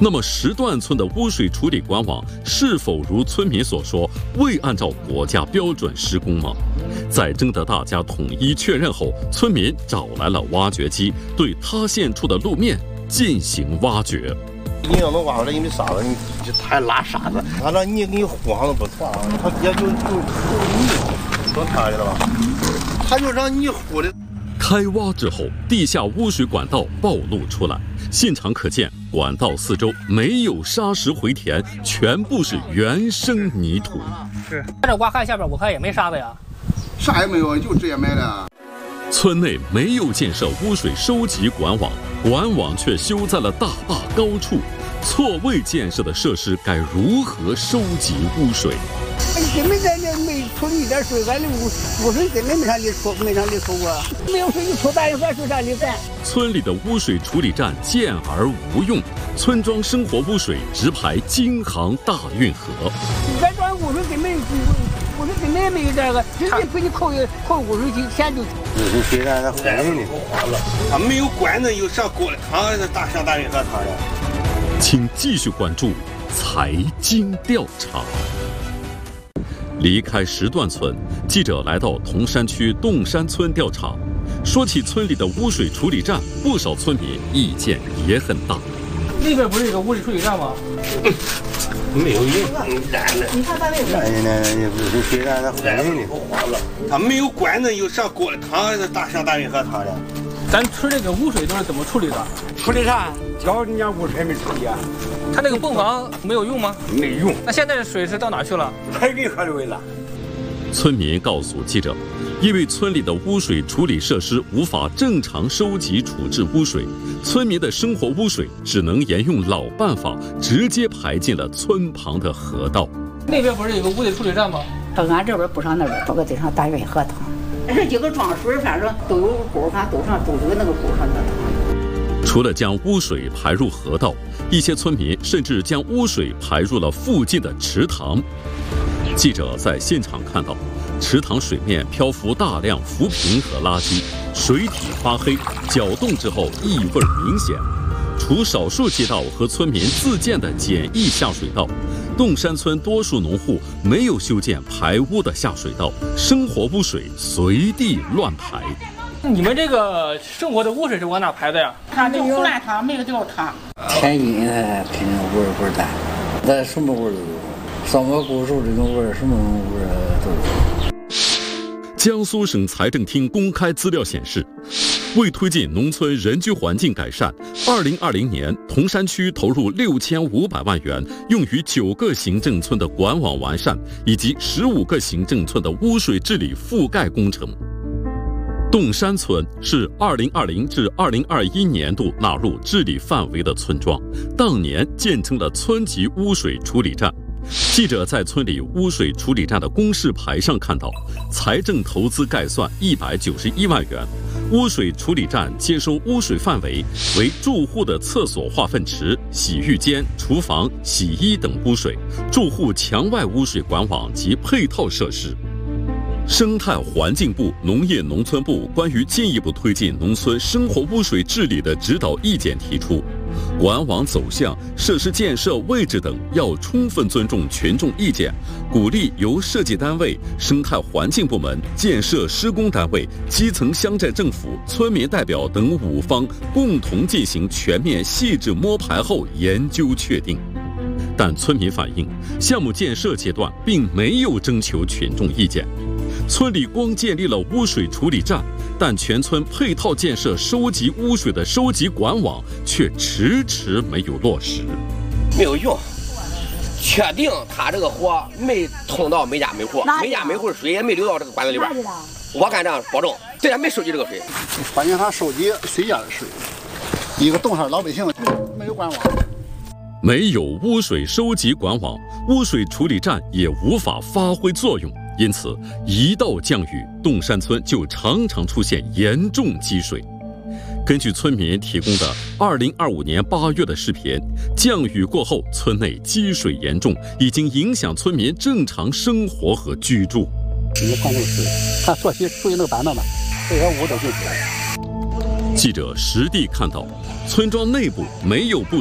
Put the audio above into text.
那么石段村的污水处理管网是否如村民所说未按照国家标准施工吗？在征得大家统一确认后，村民找来了挖掘机，对塌陷处的路面进行挖掘。 你要能挖出来1米沙子，你这太拉沙子，他那泥给你糊上都不错啊，他底下就泥，都塌的了吧？他就让泥糊的。 开挖之后，地下污水管道暴露出来，现场可见管道四周没有砂石回填，全部是原生泥土。 是，这挖看下边，我看也没沙子呀。 啥也没有，就直接埋的。 村内没有建设污水收集管网，管网却修在了大坝高处，错位建设的设施该如何收集污水？ 根本咱这没出一点水，俺的污水根本没上里出过，没有水就出大运河水上里干。 村里的污水处理站建而无用，村庄生活污水直排京杭大运河。 咱庄污水根本没有这个，直接给你扣污水钱钱就。 污水水站它坏了呢， 它没有管子，有上锅的汤，上大运河汤的。 请继续关注财经调查。离开石段村，记者来到铜山区洞山村调查。说起村里的污水处理站，不少村民意见也很大。 那边不是有个污水处理站吗？ 没有用， 烂了。 你看咱那个。 污水水站它坏了呢， 它没有管子，有上锅的汤，上大运河汤的。 咱村这个污水都是怎么处理的？ 处理啥？叫人家污水没处理啊。 他那个泵房没有用吗？ 没用。 那现在水是到哪去了？ 还给河里了。 村民告诉记者，因为村里的污水处理设施无法正常收集处置污水，村民的生活污水只能沿用老办法，直接排进了村旁的河道。 那边不是有个污水处理站吗？ 到俺这边不上那边，到个得上大运河塘。这几个庄水反正都有个沟，看都有那个沟上的塘。 除了将污水排入河道，一些村民甚至将污水排入了附近的池塘。记者在现场看到，池塘水面漂浮大量浮萍和垃圾，水体发黑，搅动之后异味明显。除少数街道和村民自建的简易下水道，洞山村多数农户没有修建排污的下水道，生活污水随地乱排。 你们这个生活的污水是往哪排的呀？ 它就胡乱淌，没有地方淌。 天津肯定味儿大，那什么味儿都有，烧烤锅肉这种味儿，什么味儿都有。 江苏省财政厅公开资料显示，为推进农村人居环境改善，2020年铜山区投入6500万元，用于9个行政村的管网完善以及15个行政村的污水治理覆盖工程。洞山村是2020至2021年度纳入治理范围的村庄，当年建成了村级污水处理站。记者在村里污水处理站的公示牌上看到，财政投资概算191万元。污水处理站接收污水范围为住户的厕所化粪池、洗浴间、厨房、洗衣等污水，住户墙外污水管网及配套设施。生态环境部、农业农村部关于进一步推进农村生活污水治理的指导意见提出，管网走向、设施建设位置等要充分尊重群众意见，鼓励由设计单位、生态环境部门、建设施工单位、基层乡镇政府、村民代表等5方共同进行全面细致摸排后研究确定。但村民反映，项目建设阶段并没有征求群众意见。村里光建立了污水处理站，但全村配套建设收集污水的收集管网却迟迟没有落实。 没有用，确定他这个火没通到每家每户，每家每户的水也没流到这个管子里边。我敢这样保证，对他没收集这个水。 发现他收集谁家的水，一个洞山老百姓没有管网。 没有污水收集管网，污水处理站也无法发挥作用。因此，一到降雨，洞山村就常常出现严重积水。根据村民提供的2025年8月的视频，降雨过后，村内积水严重，已经影响村民正常生活和居住。 你看这个水，看坐起注意那个板凳吧，这条污都进去了。 记者实地看到，村庄内部没有布